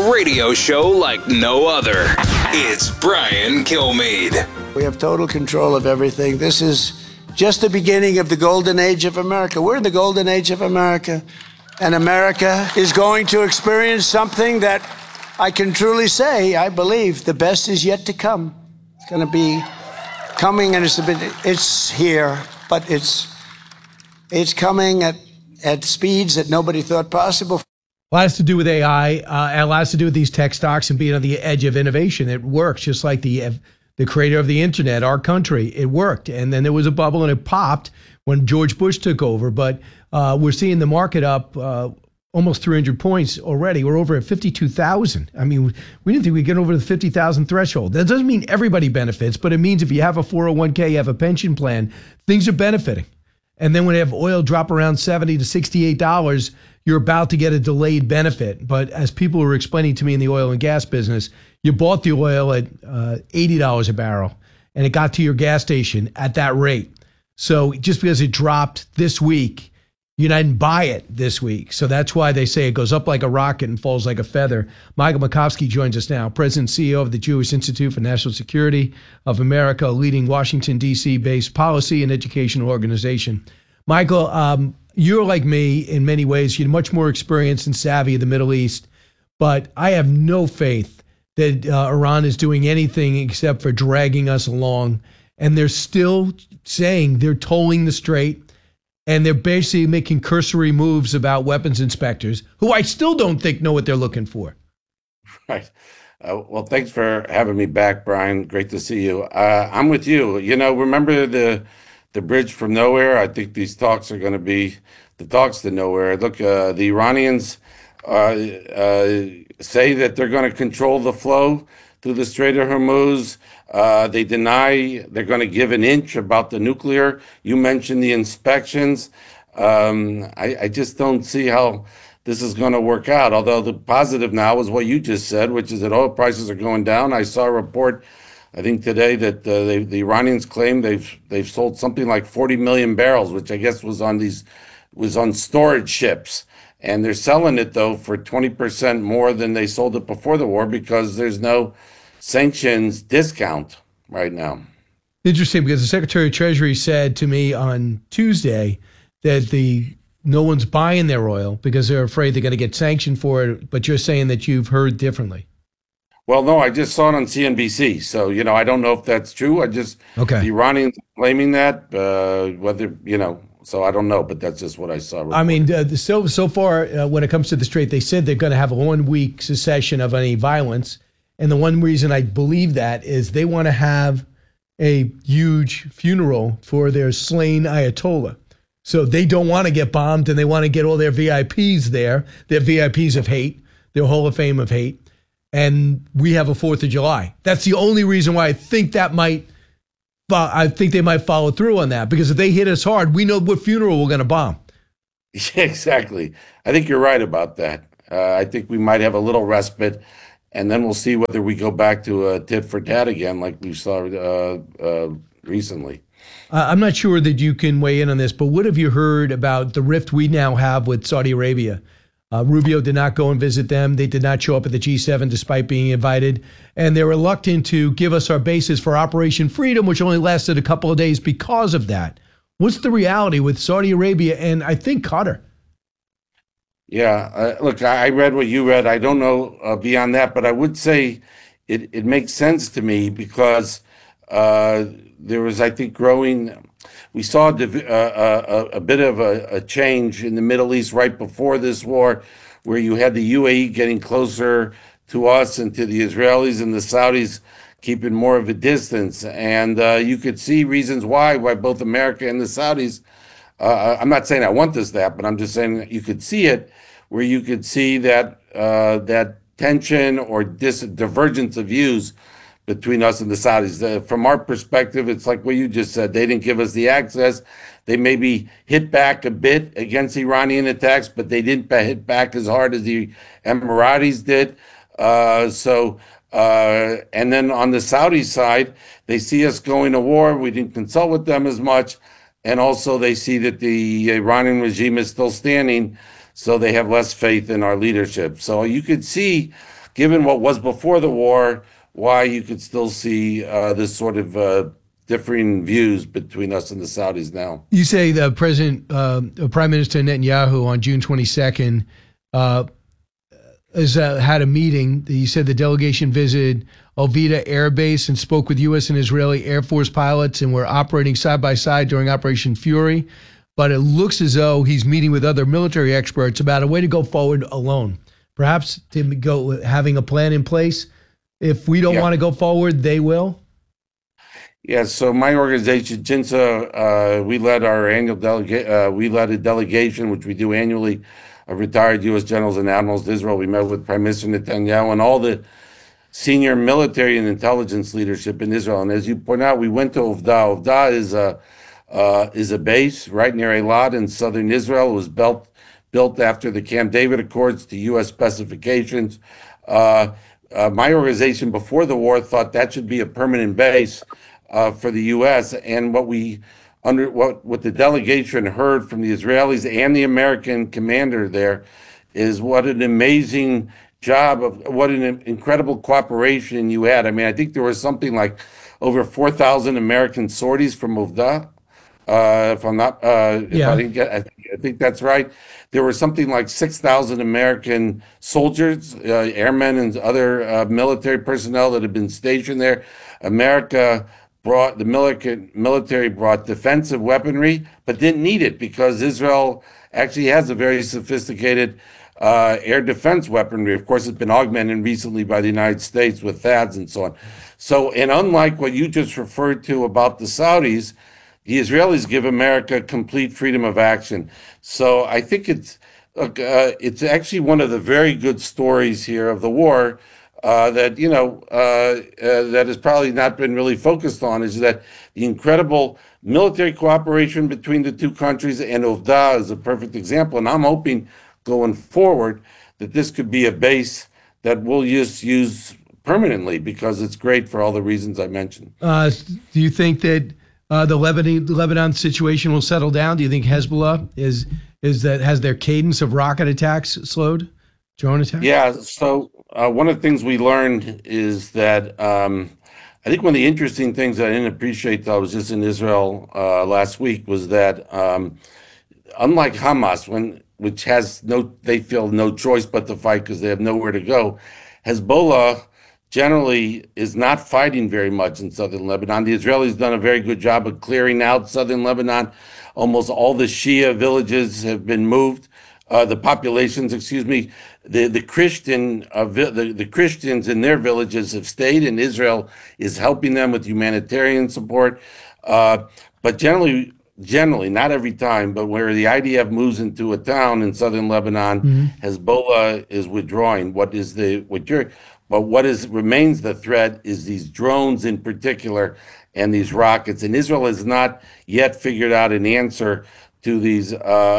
A radio show like no other. It's Brian Kilmeade. We have total control of everything. This is just the beginning of the golden age of America. We're in the golden age of America. And America is going to experience something that I can truly say, I believe, the best is yet to come. It's going to be coming, and it's here, but it's coming at speeds that nobody thought possible. A lot has to do with AI. A lot has to do with these tech stocks and being on the edge of innovation. It works, just like the creator of the internet, our country. It worked, and then there was a bubble, and it popped when George Bush took over. But we're seeing the market up almost 300 points already. We're over at 52,000. I mean, we didn't think we'd get over the 50,000 threshold. That doesn't mean everybody benefits, but it means if you have a 401k, you have a pension plan, things are benefiting. And then when you have oil drop around $70 to $68, you're about to get a delayed benefit. But as people were explaining to me in the oil and gas business, you bought the oil at $80 a barrel, and it got to your gas station at that rate. So just because it dropped this week, you didn't buy it this week. So that's why they say it goes up like a rocket and falls like a feather. Michael Makovsky joins us now, President and CEO of the Jewish Institute for National Security of America, a leading Washington, D.C.-based policy and educational organization. Michael, you're like me in many ways. You're much more experienced and savvy of the Middle East, but I have no faith that Iran is doing anything except for dragging us along. And they're still saying they're tolling the strait, and they're basically making cursory moves about weapons inspectors, who I still don't think know what they're looking for. Right. Well, thanks for having me back, Brian. Great to see you. I'm with you. You know, remember the bridge from nowhere? I think these talks are going to be the talks to nowhere. Look, the Iranians say that they're going to control the flow through the Strait of Hormuz. They deny they're going to give an inch about the nuclear. You mentioned the inspections. I just don't see how this is going to work out. Although the positive now is what you just said, which is that oil prices are going down. I saw a report, I think today, that the Iranians claim they've sold something like 40 million barrels, which I guess was on storage ships. And they're selling it, though, for 20% more than they sold it before the war because there's no sanctions discount right now. Interesting, because the Secretary of Treasury said to me on Tuesday that no one's buying their oil because they're afraid they're going to get sanctioned for it, but you're saying that you've heard differently. Well, no, I just saw it on CNBC. So, I don't know if that's true. The Iranians claiming that, whether, so I don't know, but that's just what I saw. Reported. I mean, so far, when it comes to the Strait, they said they're going to have a 1-week cessation of any violence. And the one reason I believe that is they want to have a huge funeral for their slain Ayatollah. So they don't want to get bombed, and they want to get all their VIPs there, their VIPs of hate, their Hall of Fame of hate. And we have a 4th of July. That's the only reason why I think they might follow through on that, because if they hit us hard, we know what funeral we're going to bomb. Yeah, exactly. I think you're right about that. I think we might have a little respite, and then we'll see whether we go back to a tit for tat again like we saw recently. I'm not sure that you can weigh in on this, but what have you heard about the rift we now have with Saudi Arabia? Rubio did not go and visit them. They did not show up at the G7 despite being invited. And they're reluctant to give us our bases for Operation Freedom, which only lasted a couple of days because of that. What's the reality with Saudi Arabia and I think Qatar? Yeah, look, I read what you read. I don't know beyond that, but I would say it makes sense to me because there was, I think, we saw a bit of a change in the Middle East right before this war, where you had the UAE getting closer to us and to the Israelis, and the Saudis keeping more of a distance. And you could see reasons why both America and the Saudis, I'm not saying I want that, but I'm just saying you could see it, where you could see that tension or divergence of views between us and the Saudis. From our perspective, it's like what you just said. They didn't give us the access. They maybe hit back a bit against Iranian attacks, but they didn't hit back as hard as the Emiratis did. And then on the Saudi side, they see us going to war. We didn't consult with them as much. And also they see that the Iranian regime is still standing, so they have less faith in our leadership. So you could see given what was before the war, why you could still see this sort of differing views between us and the Saudis now. You say the Prime Minister Netanyahu on June 22nd had a meeting. He said the delegation visited Al-Vida Air Base and spoke with U.S. and Israeli Air Force pilots and were operating side by side during Operation Fury. But it looks as though he's meeting with other military experts about a way to go forward alone. Perhaps to go having a plan in place. If we don't want to go forward, they will. Yeah, so my organization, JINSA, we led our annual we led a delegation, which we do annually, of retired U.S. generals and admirals to Israel. We met with Prime Minister Netanyahu and all the senior military and intelligence leadership in Israel. And as you point out, we went to Uvda. Uvda is a base right near Eilat in southern Israel. It was built after the Camp David Accords to U.S. specifications. My organization before the war thought that should be a permanent base for the U.S. And what the delegation heard from the Israelis and the American commander there is what an amazing job of what an incredible cooperation you had. I mean, I think there was something like over 4,000 American sorties from Uvda. If I'm not, if I didn't get, I think that's right. There were something like 6,000 American soldiers, airmen, and other military personnel that had been stationed there. The military brought defensive weaponry, but didn't need it because Israel actually has a very sophisticated air defense weaponry. Of course, it's been augmented recently by the United States with THAADs and so on. So, and unlike what you just referred to about the Saudis, the Israelis give America complete freedom of action. So I think it's actually one of the very good stories here of the war that has probably not been really focused on, is that the incredible military cooperation between the two countries, and Uvda is a perfect example. And I'm hoping going forward that this could be a base that we'll use permanently because it's great for all the reasons I mentioned. Do you think that the Lebanon situation will settle down? Do you think Hezbollah has their cadence of rocket attacks slowed, drone attacks? Yeah. So one of the things we learned is that I think one of the interesting things that I didn't appreciate till I was just in Israel last week was that unlike Hamas, which has they feel no choice but to fight because they have nowhere to go, Hezbollah generally is not fighting very much in southern Lebanon. The Israelis done a very good job of clearing out southern Lebanon. Almost all the Shia villages have been moved. The populations, the Christians in their villages have stayed, and Israel is helping them with humanitarian support. But generally, not every time, but where the IDF moves into a town in southern Lebanon, Hezbollah is withdrawing. Remains the threat is these drones in particular and these rockets. And Israel has not yet figured out an answer to these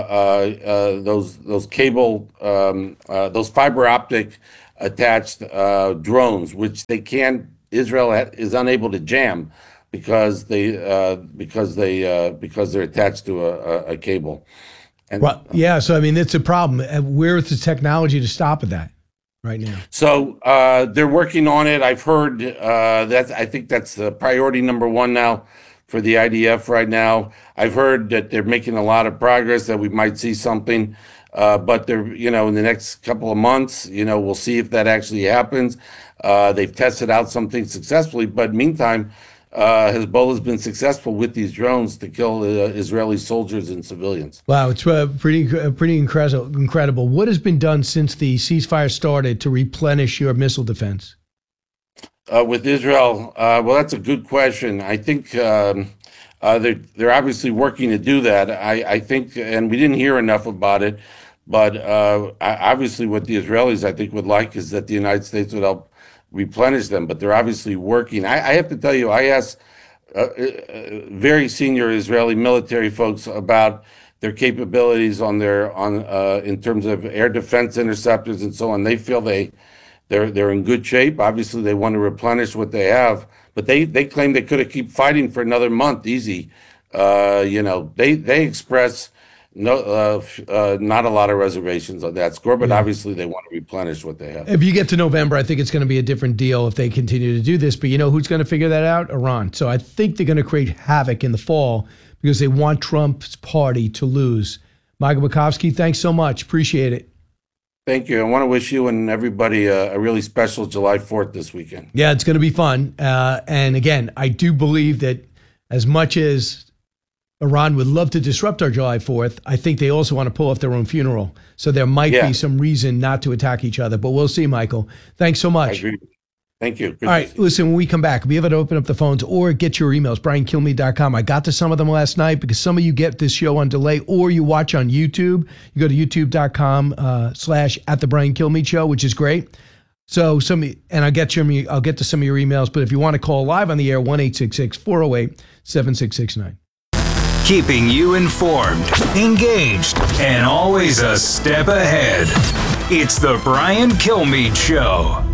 those fiber optic attached drones, which Israel is unable to jam because they're attached to a cable. And, so I mean it's a problem. Where's the technology to stop that right now? So they're working on it. I've heard I think that's the priority number one now for the IDF right now. I've heard that they're making a lot of progress, that we might see something, but they're, in the next couple of months, we'll see if that actually happens. They've tested out something successfully, but meantime, Hezbollah has been successful with these drones to kill Israeli soldiers and civilians. Wow, it's pretty incredible. What has been done since the ceasefire started to replenish your missile defense? With Israel, well, that's a good question. I think they're obviously working to do that. I think, and we didn't hear enough about it, but obviously what the Israelis, I think, would like is that the United States would help replenish them, but they're obviously working. I have to tell you, I asked very senior Israeli military folks about their capabilities in terms of air defense interceptors and so on. They feel they're in good shape. Obviously, they want to replenish what they have, but they claim they could have keep fighting for another month easy. They express not a lot of reservations on that score, but obviously they want to replenish what they have. If you get to November, I think it's going to be a different deal if they continue to do this. But you know who's going to figure that out? Iran. So I think they're going to create havoc in the fall because they want Trump's party to lose. Michael Bukowski, thanks so much. Appreciate it. Thank you. I want to wish you and everybody a really special July 4th this weekend. Yeah, it's going to be fun. And again, I do believe that as much as Iran would love to disrupt our July 4th, I think they also want to pull off their own funeral. So there might be some reason not to attack each other. But we'll see, Michael. Thanks so much. I agree. Thank you. Good. All right, listen, when we come back, be able to open up the phones or get your emails, BrianKilmeade.com. I got to some of them last night because some of you get this show on delay or you watch on YouTube. You go to youtube.com/@the Brian Kilmeade Show, which is great. So I'll get to some of your emails. But if you want to call live on the air, 1-866-408-7669. Keeping you informed, engaged, and always a step ahead. It's the Brian Kilmeade Show.